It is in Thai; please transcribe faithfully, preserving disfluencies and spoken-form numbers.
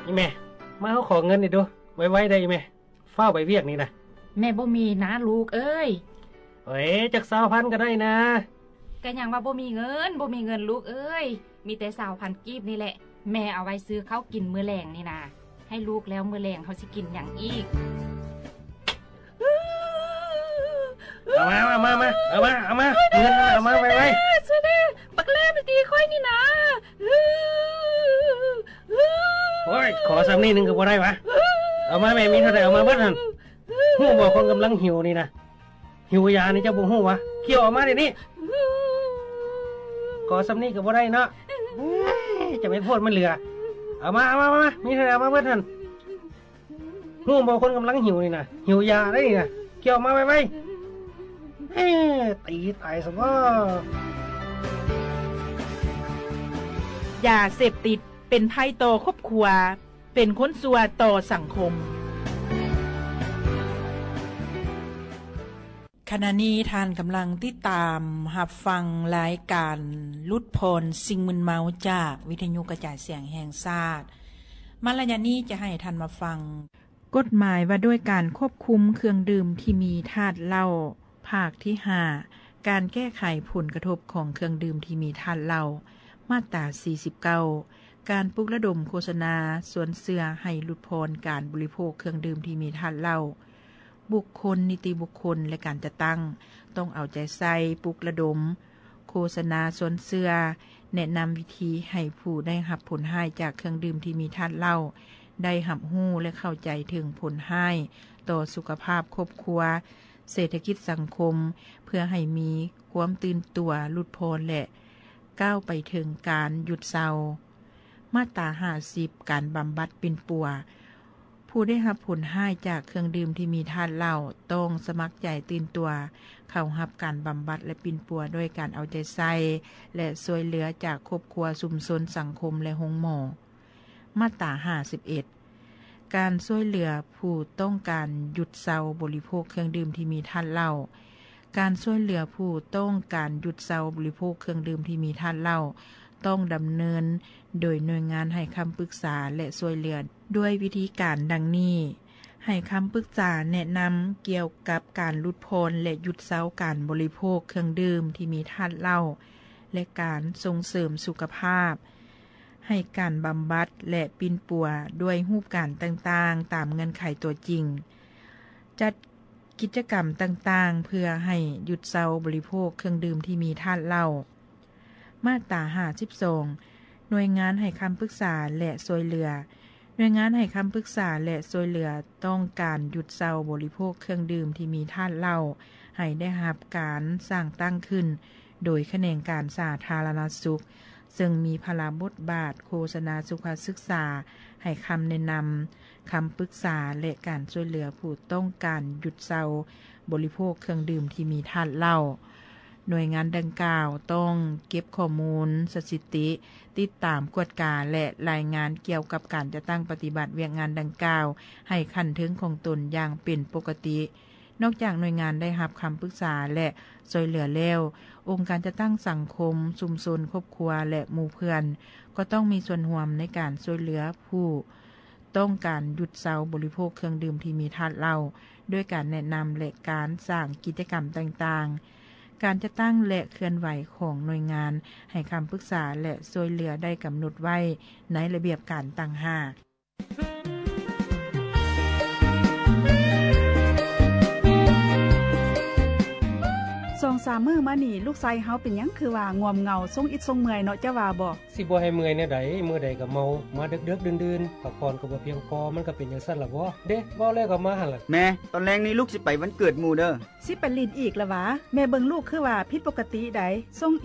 อีแม่มาเฮาขอเงินนี่ดูไว้ๆได้อีแม่เฝ้าไปเวียกนี่นะแม่บ่มีนะลูกเอ้ยเอ้ยจัก ยี่สิบพันก็ได้นะก็ยังว่าบ่มีเงินบ่มีเงินลูกเอ้ยมีแต่ยี่สิบพันกีบนี่แหละแม่เอาไว้ซื้อข้าวกินมื้อแลงนี่นะให้ลูกแล้วมื้อแลงเฮาสิกินหยังอีกเอามาเอามามาเอามาเอามาเงินเอามาไว้ๆซะเด้บักแลมตีค่อยนี่นะโอ้ยขอสักนิดนึงก็บ่ได้วะเอามาแม่มีเท่าใดเอามาเบิดนั่นฮู้บ่คนกำลังหิวนี่นะหิวยานี่เจ้าบ่ฮู้วะเคี่ยวออกมาเดี๋ยวนี้ขอสักนิดก็บ่ได้เนาะจะไม่โทษมันเหลือเอามาเอามามามีเท่าใดเอามาเบิดนั่นฮู้บ่คนกำลังหิวนี่นะหิวยาได้นี่นะเคี่ยวออกมาไว้ๆเฮ้ตีตายซะบ่ยาเสพติดเป็นภัยต่อครอบครัวเป็นคนซัวต่อสังคมขณะนี้ท่านกำลังติดตามรับฟังรายการลุดพรสิ่งมึนเมาจากวิทยุกระจายเสียงแห่งชาติมาระยะนี้จะให้ท่านมาฟังกฎหมายว่าด้วยการควบคุมเครื่องดื่มที่มีธาตุเหล้าภาคที่ห้าการแก้ไขผลกระทบของเครื่องดื่มที่มีธาตุเหล้ามาตราสี่สิบเก้าการปลุกระดมโฆษณาสวนเสือให้หลุดพ้นการบริโภคเครื่องดื่มที่มีธาตุเหล้าบุคคลนิติบุคคลและการจัดตั้งต้องเอาใจใส่ปลุกระดมโฆษณาสวนเสือแนะนำวิธีให้ผู้ได้รับผลให้จากเครื่องดื่มที่มีธาตุเหล้าได้รับรู้และเข้าใจถึงผลให้ต่อสุขภาพครอบครัวเศรษฐกิจสังคมเพื่อให้มีความตื่นตัวหลุดพ้นและก้าวไปถึงการหยุดเศร้ามาตราห้าสิบการบำบัดปิ่นปัวผู้ได้รับผลให้จากเครื่องดื่มที่มีธาตุเหล้าต้องสมัครใจตื่นตัวเข้ารับการบำบัดและปิ่นปัวด้วยการเอาใจใส่และช่วยเหลือจากครอบครัวชุมชนสังคมและโรงหมอมาตราห้าสิบเอ็ดการช่วยเหลือผู้ต้องการหยุดเศร้าบริโภคเครื่องดื่มที่มีธาตุเหล้าการช่วยเหลือผู้ต้องการหยุดเศร้าบริโภคเครื่องดื่มที่มีธาตุเหล้าต้องดำเนินโดยหน่วยงานให้คำปรึกษาและช่วยเหลือด้วยวิธีการดังนี้ให้คำปรึกษาแนะนำเกี่ยวกับการลดพ้นและหยุดเซาการบริโภคเครื่องดื่มที่มีธาตุเหล้าและการส่งเสริมสุขภาพให้การบำบัดและปิ่นปัวด้วยรูปการต่างๆตามเงื่อนไขตัวจริงจัดกิจกรรมต่างๆเพื่อให้หยุดเซาบริโภคเครื่องดื่มที่มีธาตุเหล้ามาตราห้าสิบสองหน่วยงานให้คำปรึกษาและช่วยเหลือหน่วยงานให้คำปรึกษาและช่วยเหลือต้องการหยุดเซาบริโภคเครื่องดื่มที่มีธาตุเหล้าให้ได้รับการสร้างตั้งขึ้นโดยแขนงการสาธารณสุขซึ่งมีพลบทบาทโฆษณาสุขศึกษาให้คำแนะนำคำปรึกษาและการช่วยเหลือผู้ต้องการหยุดเซาบริโภคเครื่องดื่มที่มีธาตุเหล้าหน่วยงานดังกล่าวต้องเก็บข้อมูลสถิติติดตามกวดกาและรายงานเกี่ยวกับการจะตั้งปฏิบัติเวียกงานดังกล่าวให้ขั้นถึงของตนอย่างเป็นปกตินอกจากหน่วยงานได้รับคำปรึกษาและช่วยเหลือแล้วองค์การจะตั้งสังคมชุมชนครอบครัวและหมู่เพื่อนก็ต้องมีส่วนร่วมในการช่วยเหลือผู้ต้องการหยุดเซาบริโภคเครื่องดื่มที่มีธาตุเหล้าด้วยการแนะนำและการสร้างกิจกรรมต่างๆการจะตั้งและเคลื่อนไหวของหน่วยงานให้คำปรึกษาและช่วยเหลือได้กำหนดไว้ในระเบียบการต่างหากสองสามมื้อมานี่ลูกไส้เฮาเป็นหยังคือว่างวมเหงาทรงอิดทรงเมื่อยเนาะจะว่าบ่สิบ่ให้เมื่อยแนวใดมื้อใดก็เมามาดึกๆดื่นๆพักผ่อนก็บ่เพียงพอมันก็เป็นจังซั่นล่ะบ่เด้เว้าแล้วก็มาหั่นล่ะแม่ตอนแรงนี้ลูกสิไปวันเกิดหมู่เด้อสิไปลิ้นอีกล่ะวะแม่เบิ่งลูกคือว่าผิดปกติใดทรง